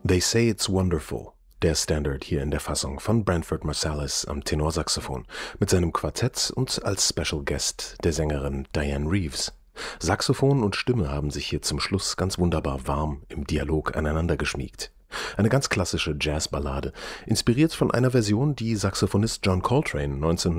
They Say It's Wonderful, der Standard hier in der Fassung von Branford Marsalis am Tenorsaxophon mit seinem Quartett und als Special Guest der Sängerin Dianne Reeves. Saxophon und Stimme haben sich hier zum Schluss ganz wunderbar warm im Dialog aneinander geschmiegt. Eine ganz klassische Jazzballade, inspiriert von einer Version, die Saxophonist John Coltrane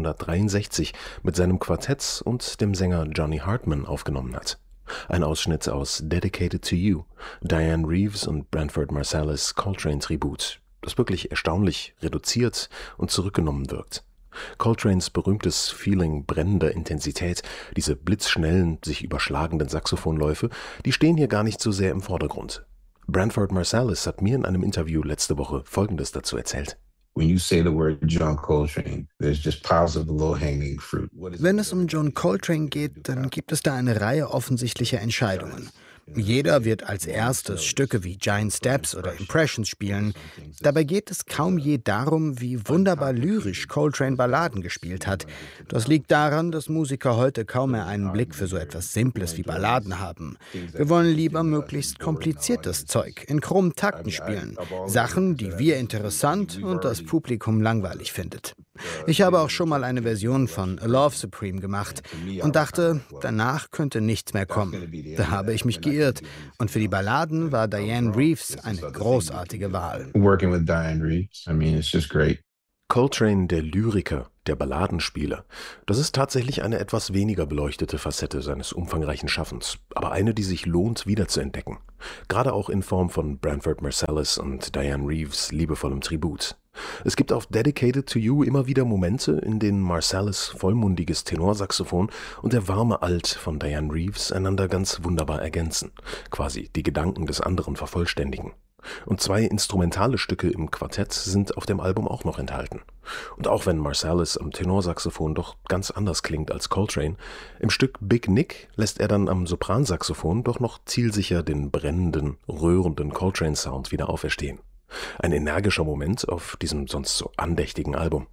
1963 mit seinem Quartett und dem Sänger Johnny Hartman aufgenommen hat. Ein Ausschnitt aus Dedicated to You, Dianne Reeves und Branford Marsalis Coltrane-Tribut, das wirklich erstaunlich reduziert und zurückgenommen wirkt. Coltranes berühmtes Feeling brennender Intensität, diese blitzschnellen, sich überschlagenden Saxophonläufe, die stehen hier gar nicht so sehr im Vordergrund. Branford Marsalis hat mir in einem Interview letzte Woche Folgendes dazu erzählt. When you say the word John Coltrane, there's just piles of low-hanging fruit. Wenn es um John Coltrane geht, dann gibt es da eine Reihe offensichtlicher Entscheidungen. Jeder wird als erstes Stücke wie Giant Steps oder Impressions spielen. Dabei geht es kaum je darum, wie wunderbar lyrisch Coltrane Balladen gespielt hat. Das liegt daran, dass Musiker heute kaum mehr einen Blick für so etwas Simples wie Balladen haben. Wir wollen lieber möglichst kompliziertes Zeug in krummen Takten spielen. Sachen, die wir interessant und das Publikum langweilig findet. Ich habe auch schon mal eine Version von A Love Supreme gemacht und dachte, danach könnte nichts mehr kommen. Da habe ich mich geirrt und für die Balladen war Dianne Reeves eine großartige Wahl. Working with Dianne Reeves, I mean, it's just great. Coltrane, der Lyriker, der Balladenspieler, das ist tatsächlich eine etwas weniger beleuchtete Facette seines umfangreichen Schaffens, aber eine, die sich lohnt, wiederzuentdecken. Gerade auch in Form von Branford Marsalis und Dianne Reeves liebevollem Tribut. Es gibt auf Dedicated to You immer wieder Momente, in denen Marsalis vollmundiges Tenorsaxophon und der warme Alt von Dianne Reeves einander ganz wunderbar ergänzen, quasi die Gedanken des anderen vervollständigen. Und 2 instrumentale Stücke im Quartett sind auf dem Album auch noch enthalten. Und auch wenn Marsalis am Tenorsaxophon doch ganz anders klingt als Coltrane, im Stück Big Nick lässt er dann am Sopransaxophon doch noch zielsicher den brennenden, röhrenden Coltrane-Sound wieder auferstehen. Ein energischer Moment auf diesem sonst so andächtigen Album.